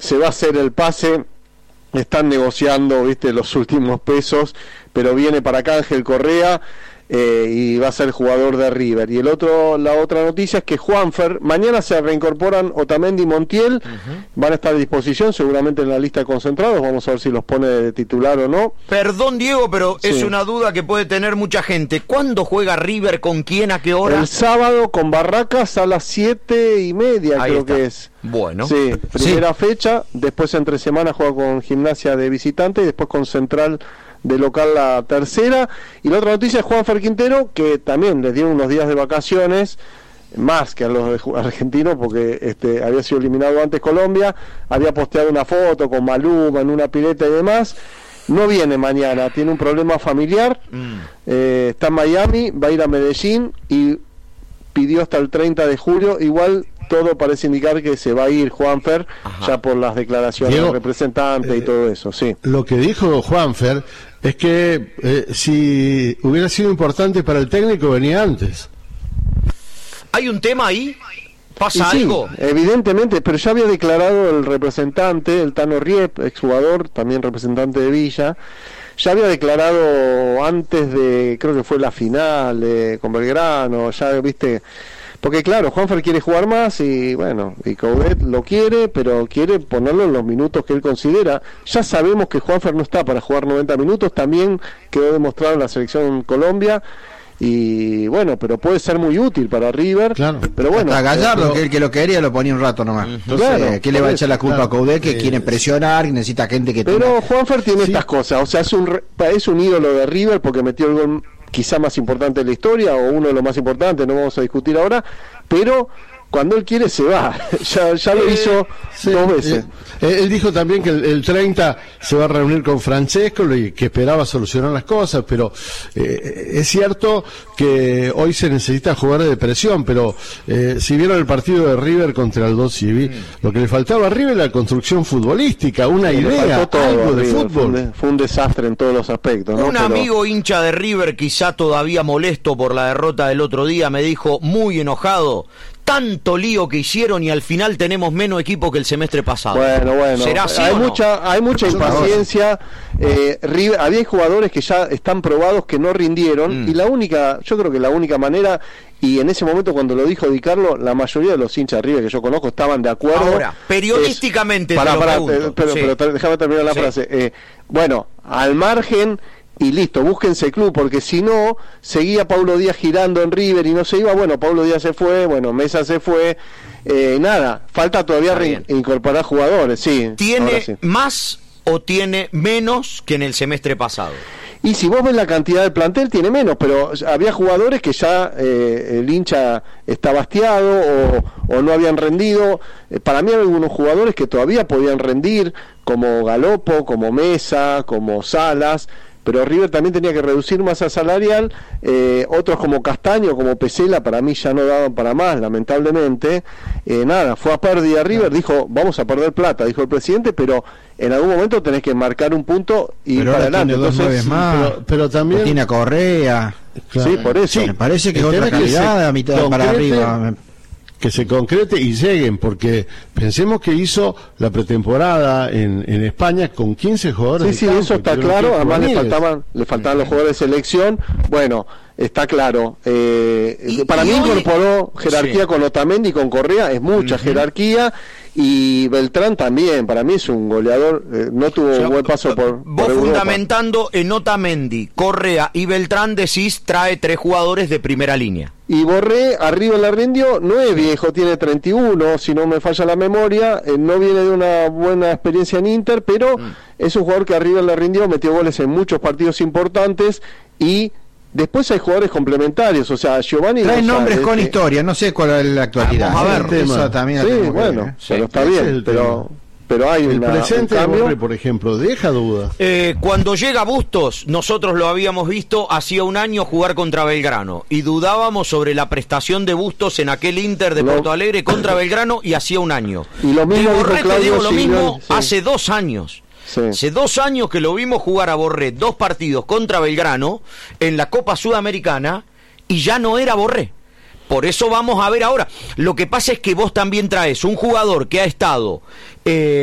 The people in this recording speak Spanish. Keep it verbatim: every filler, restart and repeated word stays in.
se va a hacer el pase, están negociando, viste, los últimos pesos, pero viene para acá Ángel Correa, eh, y va a ser jugador de River. Y el otro, la otra noticia es que Juanfer, mañana se reincorporan Otamendi y Montiel, uh-huh. van a estar a disposición seguramente en la lista de concentrados, vamos a ver si los pone de titular o no. Perdón Diego, pero sí. es una duda que puede tener mucha gente. ¿Cuándo juega River? ¿Con quién? ¿A qué hora? El sábado con Barracas a las siete y media. Ahí creo está. que es. Bueno. Sí, primera sí. fecha, después entre semana juega con Gimnasia de visitante y después con Central de local la tercera. Y la otra noticia es Juanfer Quintero, que también les dieron unos días de vacaciones, más que a los argentinos, porque este había sido eliminado antes Colombia, había posteado una foto con Maluma en una pileta y demás. No viene mañana, tiene un problema familiar, mm. eh, está en Miami, va a ir a Medellín y pidió hasta el treinta de julio, igual todo parece indicar que se va a ir Juanfer, Ajá. ya por las declaraciones del representante eh, y todo eso, sí. Lo que dijo Juanfer es que eh, si hubiera sido importante para el técnico venía antes. ¿Hay un tema ahí? ¿Pasa sí, algo? Evidentemente, pero ya había declarado el representante, el Tano Riep, exjugador, también representante de Villa, ya había declarado antes de, creo que fue la final eh, con Belgrano, ya viste, porque claro, Juanfer quiere jugar más y bueno, y Coudet lo quiere, pero quiere ponerlo en los minutos que él considera. Ya sabemos que Juanfer no está para jugar noventa minutos, también quedó demostrado en la selección Colombia. Y bueno, pero puede ser muy útil para River. Claro. Pero bueno, hasta Gallardo, pero... que el que lo quería lo ponía un rato nomás. Entonces, claro, ¿qué le va a echar la culpa claro. a Coudet? Que eh, quieren presionar, que necesita gente que Pero toma... Juanfer tiene sí. estas cosas, o sea, es un es un ídolo de River porque metió el gol quizá más importante de la historia, o uno de los más importantes, no vamos a discutir ahora, pero cuando él quiere se va, ya, ya lo hizo sí, dos veces. Eh, él dijo también que el, el treinta se va a reunir con Francesco y que esperaba solucionar las cosas, pero eh, es cierto que hoy se necesita jugar de presión, pero eh, si vieron el partido de River contra el Dos Civi, sí. lo que le faltaba a River era la construcción futbolística, una sí, idea, todo, algo de River, fútbol. Fue un, de, fue un desastre en todos los aspectos, ¿no? Un pero... amigo hincha de River, quizá todavía molesto por la derrota del otro día, me dijo muy enojado: tanto lío que hicieron y al final tenemos menos equipo que el semestre pasado. Bueno, bueno, ¿será así hay o no? mucha, hay mucha impaciencia. Eh, River, había jugadores que ya están probados que no rindieron mm. y la única, yo creo que la única manera, y en ese momento cuando lo dijo Di Carlo, la mayoría de los hinchas de River que yo conozco estaban de acuerdo. Ahora, periodísticamente es, te pará, lo pará, pregunto. Pero, sí. pero déjame terminar la sí. frase. Eh, bueno, al margen y listo, búsquense club, porque si no, seguía Paulo Díaz girando en River y no se iba. Bueno, Paulo Díaz se fue, bueno, Mesa se fue, eh, nada, falta todavía reincorporar jugadores, sí. ¿Tiene sí. más o tiene menos que en el semestre pasado? Y si vos ves la cantidad del plantel, tiene menos, pero había jugadores que ya eh, el hincha está bastiado o, o no habían rendido. Eh, para mí hay algunos jugadores que todavía podían rendir, como Galopo, como Mesa, como Salas, pero River también tenía que reducir masa salarial. Eh, otros como Castaño, como Pesela, para mí ya no daban para más, lamentablemente. Eh, nada, fue a pérdida River, dijo, vamos a perder plata, dijo el presidente, pero en algún momento tenés que marcar un punto y pero para adelante. Entonces, más, pero, pero también tiene a Correa. Claro. Sí, por eso. Sí, me parece que es otra calidad a mitad para arriba. Que se concrete y lleguen, porque pensemos que hizo la pretemporada en, en España con quince jugadores. Sí, sí, campo, eso está claro. Además le faltaban, le faltaban los jugadores de selección. Bueno, está claro. Eh, y, para y mí hoy... incorporó jerarquía sí. con Otamendi y con Correa, es mucha uh-huh. jerarquía. Y Beltrán también, para mí es un goleador, eh, no tuvo o sea, un buen paso por, vos por fundamentando en Otamendi, Correa y Beltrán decís trae tres jugadores de primera línea. Y Borré arriba la rindió, no es viejo, tiene treinta y uno, si no me falla la memoria, eh, no viene de una buena experiencia en Inter, pero mm. es un jugador que arriba la rindió, metió goles en muchos partidos importantes y después hay jugadores complementarios, o sea, Giovanni trae González, nombres con que... historia, no sé cuál es la actualidad. Vamos a ver, eso también sí, bueno, ver, pero sí, está bien, pero pero hay el una, presente un cambio. de Borré, por ejemplo, deja dudas. Eh, cuando llega Bustos, nosotros lo habíamos visto hacía un año jugar contra Belgrano y dudábamos sobre la prestación de Bustos en aquel Inter de no. Porto Alegre contra Belgrano y hacía un año. Y lo mismo de Borré te digo lo sí, mismo sí. hace dos años. Sí. Hace dos años que lo vimos jugar a Borré dos partidos contra Belgrano en la Copa Sudamericana y ya no era Borré. Por eso vamos a ver ahora. Lo que pasa es que vos también traes un jugador que ha estado... Eh,